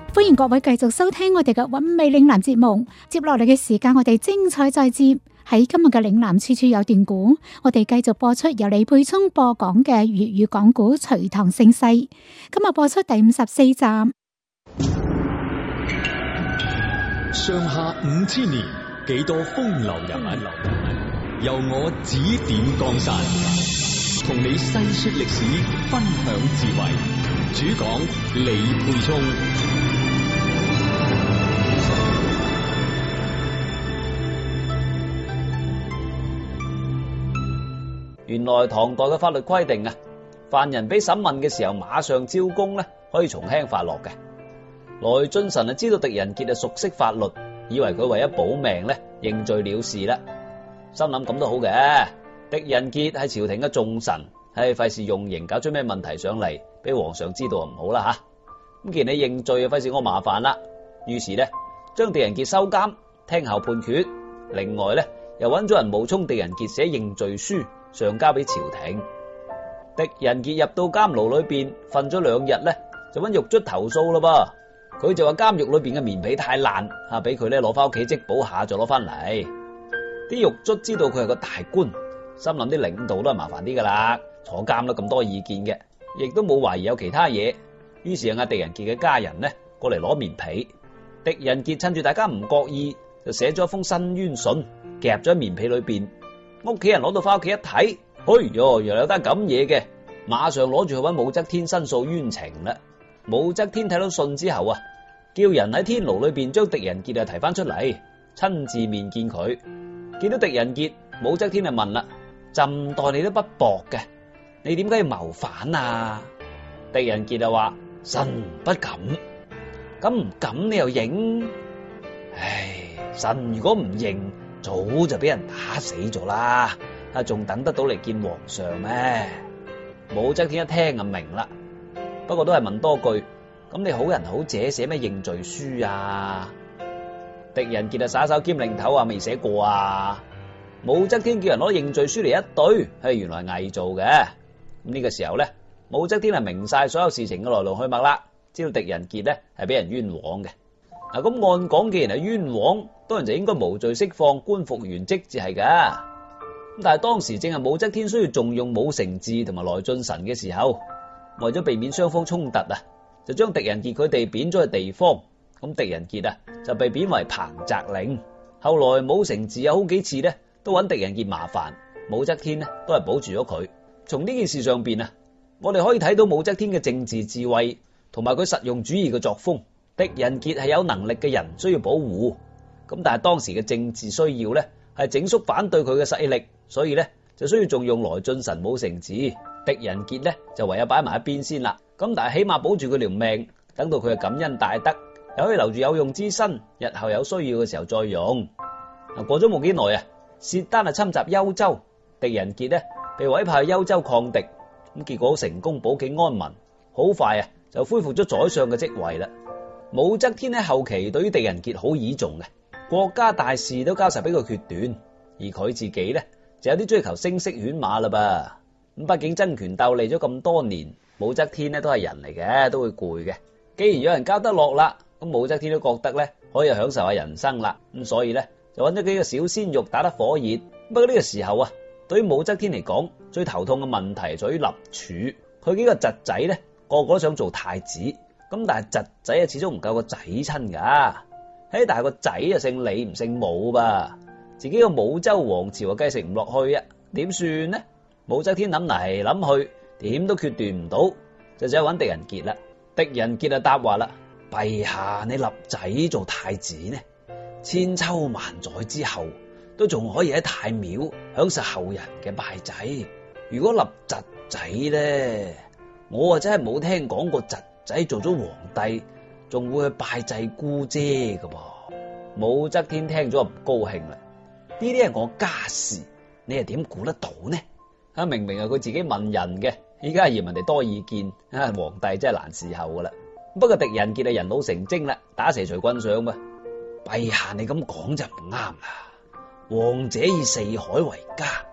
歡迎各位繼續收聽我哋嘅韻味嶺南節目。接落嚟嘅時間，我哋精彩再接。喺今日嘅嶺南處處有段古，我哋繼續播出由李佩聰播講嘅粵語講古《隋唐盛世》。今日播出第54集。 上下5000年，幾多風流人物，由我指點江山，同你細說歷史，分享智慧。主講李佩聰。 原來唐代嘅法律規定啊，犯人俾審問嘅時候馬上招供咧，可以從輕發落嘅。來俊臣啊，知道狄仁傑啊熟悉法律，以為佢為咗保命咧認罪了事啦。心諗咁都好嘅，狄仁傑係朝廷嘅重臣，係費事用刑搞出咩問題上嚟，俾皇上知道唔好啦吓。咁既然你認罪啊，費事我麻煩啦。於是咧將狄仁傑收監，聽候判決。另外咧又揾咗人冒充狄仁傑寫認罪書，上交俾朝廷。狄仁傑入到監牢裏邊瞓咗2日咧，就揾獄卒投訴啦噃。佢就話監獄裏邊嘅棉被太爛，俾佢咧攞翻屋企織補下就攞翻嚟。啲獄卒知道佢係個大官，心諗啲領導都係麻煩啲噶啦，坐監都咁多意見嘅，亦都冇懷疑有其他嘢。於是嗌狄仁傑嘅家人咧過嚟攞棉被。狄仁傑趁住大家唔覺意，就寫咗一封申冤信，夾咗喺棉被裏邊。屋企人攞到翻屋企一睇，哎喲，原來有單咁嘢嘅，馬上攞住去揾武則天申訴冤情啦。武則天睇到信之後啊，叫人喺天牢裏邊將狄仁傑提翻出嚟，親自面見佢。見到狄仁傑，武則天就問啦：朕待你都不薄嘅，你點解要謀反啊？狄仁傑就話：臣不敢。咁唔敢你又認？唉，臣如果唔認，早就俾人打死咗啦，仲等得到嚟見皇上咩？武則天一聽就明啦，不過都係問多句：咁你好人好姐寫咩認罪書啊？狄仁傑耍手兼擰頭話未寫過啊。武則天叫人攞認罪書嚟一對，係原來偽造嘅。咁呢個時候咧，武則天係明晒所有事情嘅來龍去脈啦，知道狄仁傑咧係俾人冤枉嘅。嗱，咁按講既然係冤枉，當然就應該無罪釋放，官復原職至係噶。咁但係當時正係武則天需要重用武承志同埋來俊臣嘅時候，為咗避免雙方衝突啊，就將狄仁傑佢哋貶咗去地方。咁狄仁傑啊就被貶為彭澤令。後來武承志有好幾次咧都揾狄仁傑麻煩，武則天咧都係保住咗佢。從呢件事上邊啊，我哋可以睇到武則天嘅政治智慧同埋佢實用主義嘅作風。狄仁傑係有能力嘅人，需要保護。咁但係當時嘅政治需要咧係整肅反對佢嘅勢力，所以咧就需要重用來俊臣、武承志。狄仁傑咧就唯有擺埋一邊先啦。咁但係起碼保住佢條命，等到佢嘅感恩大德，又可以留住有用之身，日後有需要嘅時候再用。過咗冇幾耐啊，薛丹侵襲幽州，狄仁傑咧被委派去幽州抗敵，咁結果成功保境安民，好快就恢復咗宰相嘅職位啦。武則天喺後期對於狄仁傑好倚重嘅，國家大事都交晒俾佢決斷，而佢自己咧就有啲追求聲色犬馬啦噃。咁畢竟爭權鬥利咗咁多年，武則天咧都係人嚟嘅，都會攰嘅。既然有人交得落啦，咁武則天都覺得咧可以享受下人生啦，咁所以咧就揾咗幾個小鮮肉打得火熱。不過呢個時候對於武則天嚟講，最頭痛嘅問題在於立儲。佢幾個侄仔咧個個都想做太子，咁但係侄仔始終唔夠個仔親噶。但係個仔姓李唔姓武噃，自己個武周王朝繼承唔落去啊，點算呢？武則天諗嚟諗去，點都決斷唔到，就只有揾狄仁傑啦。狄仁傑就答話啦：陛下，你立仔做太子呢，千秋萬載之後都仲可以喺太廟享受後人嘅拜祭。如果立侄仔咧，我真係冇聽講過侄仔做咗皇帝仲會去拜祭姑姐㗎噃。武則天聽咗唔高興啦，呢啲係我家事，你係點估得到呢？明明係佢自己問人嘅，依家嫌人哋多意見，皇帝真係難伺候噶啦。不過狄仁傑係人老成精啦，打蛇隨棍上噃。陛下你咁講就唔啱啦，王者以四海為家，